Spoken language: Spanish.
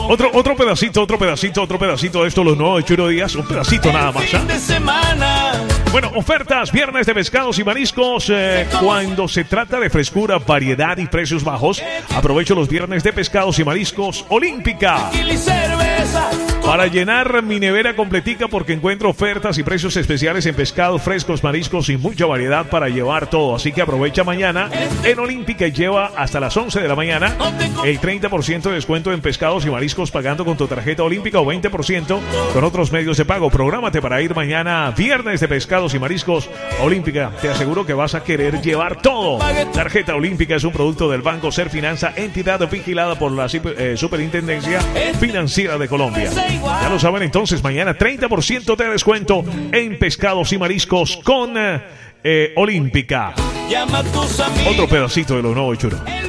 Otro pedacito de esto, los nuevos de Churo Díaz. Un pedacito nada más. Bueno, ofertas viernes de pescados y mariscos. Cuando se trata de frescura, variedad y precios bajos, aprovecho los viernes de pescados y mariscos Olímpica para llenar mi nevera completica, porque encuentro ofertas y precios especiales en pescados frescos, mariscos y mucha variedad para llevar todo. Así que aprovecha mañana en Olímpica y lleva hasta las 11 de la mañana el 30% de descuento en pescados y mariscos pagando con tu tarjeta Olímpica o 20% con otros medios de pago. Prográmate para ir mañana viernes de pescados y mariscos Olímpica. Te aseguro que vas a querer llevar todo. Tarjeta Olímpica es un producto del Banco Ser Finanza, entidad vigilada por la Superintendencia Financiera de Colombia. Ya lo saben, entonces mañana 30% de descuento en pescados y mariscos con Olímpica. Otro pedacito de lo nuevo, Churo.